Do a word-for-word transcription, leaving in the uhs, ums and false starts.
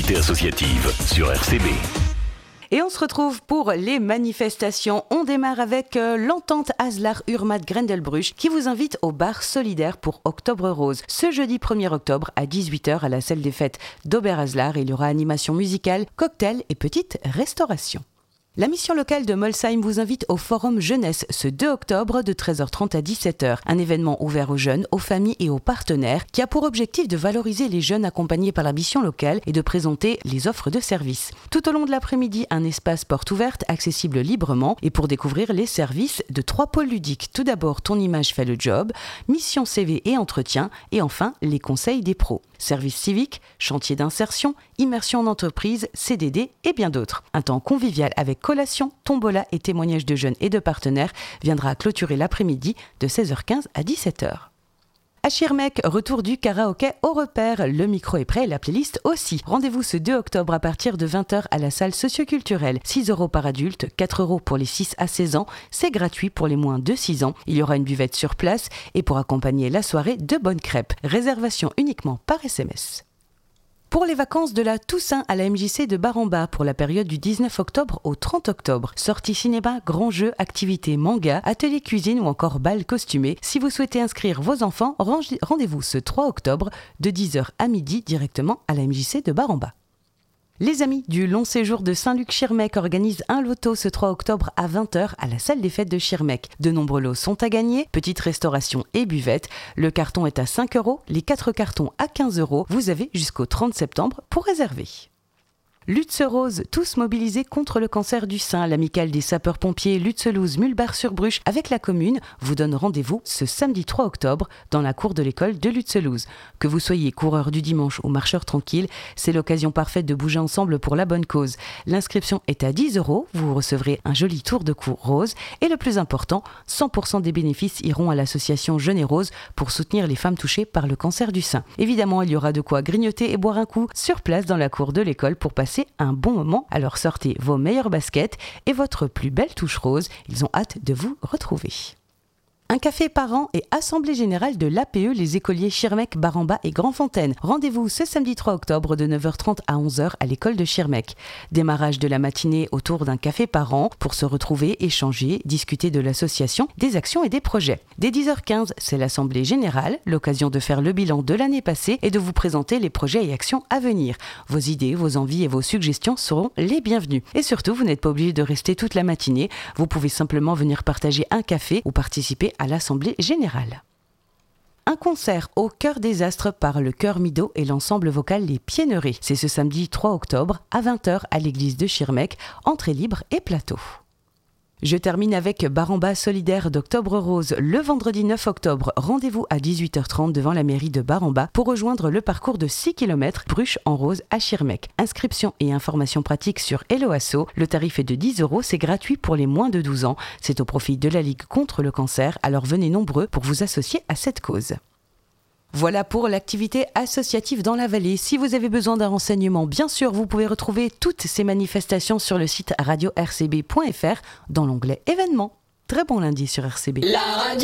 l'actualité associative sur R C B. Et on se retrouve pour les manifestations. On démarre avec euh, l'entente Aslar Urmat Grendelbruch qui vous invite au bar solidaire pour Octobre Rose. Ce jeudi premier octobre à dix-huit heures à la salle des fêtes d'Ober-Aslar, il y aura animation musicale, cocktail et petite restauration. La mission locale de Molsheim vous invite au Forum Jeunesse ce deux octobre de treize heures trente à dix-sept heures. Un événement ouvert aux jeunes, aux familles et aux partenaires qui a pour objectif de valoriser les jeunes accompagnés par la mission locale et de présenter les offres de services. Tout au long de l'après-midi, un espace porte ouverte accessible librement et pour découvrir les services de trois pôles ludiques. Tout d'abord, ton image fait le job, mission C V et entretien et enfin les conseils des pros. Services civiques, chantier d'insertion, immersion en entreprise, C D D et bien d'autres. Un temps convivial avec collation, tombola et témoignages de jeunes et de partenaires viendra clôturer l'après-midi de seize heures quinze à dix-sept heures. À Schirmeck, retour du karaoké au repère. Le micro est prêt et la playlist aussi. Rendez-vous ce deux octobre à partir de vingt heures à la salle socioculturelle. six euros par adulte, quatre euros pour les six à seize ans. C'est gratuit pour les moins de six ans. Il y aura une buvette sur place et pour accompagner la soirée, de bonnes crêpes. Réservation uniquement par S M S. Pour les vacances de la Toussaint à la M J C de Bar-en-Bas pour la période du dix-neuf octobre au trente octobre. Sorties cinéma, grands jeux, activités manga, ateliers cuisine ou encore bal costumé. Si vous souhaitez inscrire vos enfants, rendez-vous ce trois octobre de dix heures à midi directement à la M J C de Bar-en-Bas. Les amis du long séjour de Saint-Luc-Schirmeck organisent un loto ce trois octobre à vingt heures à la salle des fêtes de Schirmeck. De nombreux lots sont à gagner, petite restauration et buvette. Le carton est à cinq euros, les quatre cartons à quinze euros. Vous avez jusqu'au trente septembre pour réserver. Lutz Rose, tous mobilisés contre le cancer du sein. L'amicale des sapeurs-pompiers Lutzelouse-Mulbach-sur-Bruche avec la commune vous donne rendez-vous ce samedi trois octobre dans la cour de l'école de Lutzelouse. Que vous soyez coureur du dimanche ou marcheur tranquille, c'est l'occasion parfaite de bouger ensemble pour la bonne cause. L'inscription est à dix euros, vous recevrez un joli tour de cou rose et le plus important, cent pour cent des bénéfices iront à l'association Jeunes et Roses pour soutenir les femmes touchées par le cancer du sein. Évidemment, il y aura de quoi grignoter et boire un coup sur place dans la cour de l'école pour passer un bon moment. Alors sortez vos meilleures baskets et votre plus belle touche rose. Ils ont hâte de vous retrouver. Un café par an et assemblée générale de l'A P E, les écoliers Schirmeck, Bar-en-Bas et Grandfontaine. Rendez-vous ce samedi trois octobre de neuf heures trente à onze heures à l'école de Schirmeck. Démarrage de la matinée autour d'un café par an pour se retrouver, échanger, discuter de l'association, des actions et des projets. Dès dix heures quinze, c'est l'assemblée générale, l'occasion de faire le bilan de l'année passée et de vous présenter les projets et actions à venir. Vos idées, vos envies et vos suggestions seront les bienvenues. Et surtout, vous n'êtes pas obligé de rester toute la matinée. Vous pouvez simplement venir partager un café ou participer à l'Assemblée générale. Un concert au cœur des astres par le chœur Mido et l'ensemble vocal Les Piennerets. C'est ce samedi trois octobre à vingt heures à l'église de Schirmeck, entrée libre et plateau. Je termine avec Bar-en-Bas solidaire d'Octobre Rose. Le vendredi neuf octobre, rendez-vous à dix-huit heures trente devant la mairie de Bar-en-Bas pour rejoindre le parcours de six kilomètres Bruche en Rose à Schirmeck. Inscription et informations pratiques sur Hello Asso. Le tarif est de dix euros, c'est gratuit pour les moins de douze ans. C'est au profit de la Ligue contre le cancer, alors venez nombreux pour vous associer à cette cause. Voilà pour l'activité associative dans la vallée. Si vous avez besoin d'un renseignement, bien sûr, vous pouvez retrouver toutes ces manifestations sur le site radio r c b point f r dans l'onglet événements. Très bon lundi sur R C B. La radio